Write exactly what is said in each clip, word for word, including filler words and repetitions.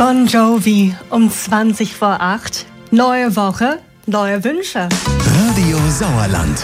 Bon Jovi um zwanzig vor acht. Neue Woche, neue Wünsche. Radio Sauerland.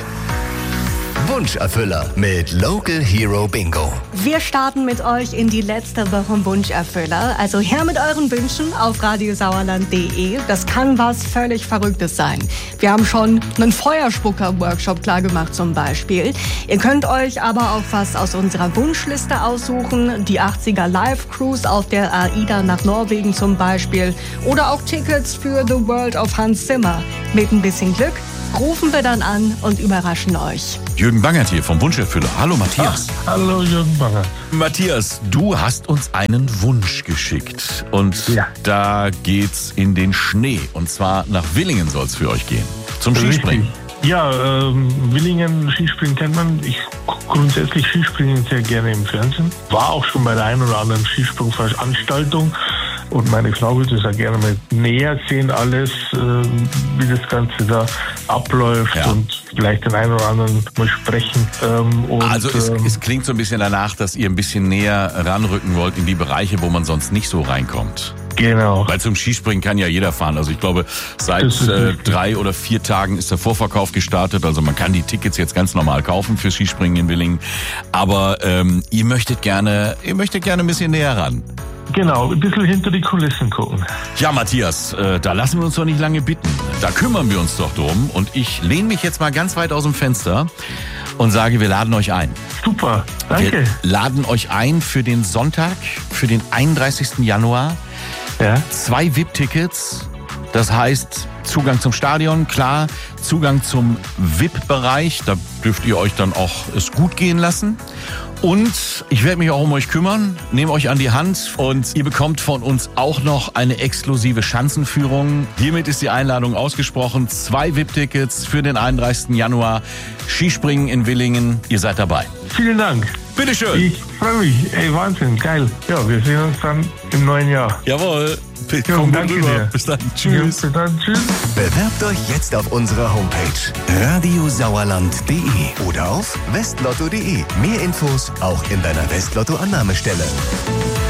Wunscherfüller mit Local Hero Bingo. Wir starten mit euch in die letzte Woche Wunscherfüller. Also her mit euren Wünschen auf radiosauerland punkt de. Das kann was völlig Verrücktes sein. Wir haben schon einen Feuerspucker-Workshop klargemacht zum Beispiel. Ihr könnt euch aber auch was aus unserer Wunschliste aussuchen. Die achtziger Live-Cruise auf der AIDA nach Norwegen zum Beispiel. Oder auch Tickets für The World of Hans Zimmer. Mit ein bisschen Glück rufen wir dann an und überraschen euch. Jürgen Bangert hier vom Wunscherfüller. Hallo Matthias. Ach, hallo Jürgen Bangert. Matthias, du hast uns einen Wunsch geschickt. Und ja. da geht's in den Schnee. Und zwar nach Willingen soll es für euch gehen. Zum Skispringen. Richtig. Ja, ähm, Willingen, Skispringen kennt man. Ich gucke grundsätzlich Skispringen sehr gerne im Fernsehen. War auch schon bei der einen oder anderen Skisprungveranstaltung. Und meine Frau würde es ja gerne mal näher sehen, alles, äh, wie das Ganze da abläuft ja. und vielleicht den einen oder anderen mal sprechen. Ähm, und, also es, ähm, es klingt so ein bisschen danach, dass ihr ein bisschen näher ranrücken wollt in die Bereiche, wo man sonst nicht so reinkommt. Genau. Weil zum Skispringen kann ja jeder fahren. Also ich glaube, seit äh, drei oder vier Tagen ist der Vorverkauf gestartet. Also man kann die Tickets jetzt ganz normal kaufen für Skispringen in Willingen. Aber ähm, ihr möchtet gerne, ihr möchtet gerne ein bisschen näher ran. Genau, ein bisschen hinter die Kulissen gucken. Ja, Matthias, äh, da lassen wir uns doch nicht lange bitten. Da kümmern wir uns doch drum. Und ich lehne mich jetzt mal ganz weit aus dem Fenster und sage, wir laden euch ein. Super, danke. Wir laden euch ein für den Sonntag, für den einunddreißigsten Januar. Ja. Zwei V I P-Tickets, das heißt Zugang zum Stadion, klar, Zugang zum V I P-Bereich, da dürft ihr euch dann auch es gut gehen lassen. Und ich werde mich auch um euch kümmern, nehme euch an die Hand und ihr bekommt von uns auch noch eine exklusive Schanzenführung. Hiermit ist die Einladung ausgesprochen. Zwei V I P-Tickets für den einunddreißigsten Januar. Skispringen in Willingen. Ihr seid dabei. Vielen Dank. Bitteschön. Ich freue mich. Ey, Wahnsinn, geil. Ja, wir sehen uns dann im neuen Jahr. Jawohl. Ja, Komm danke rüber. dir. Bis dann. Tschüss. Ja, bis dann. Tschüss. Bewerbt euch jetzt auf unserer Homepage radiosauerland punkt de oder auf westlotto punkt de. Mehr Infos auch in deiner Westlotto-Annahmestelle.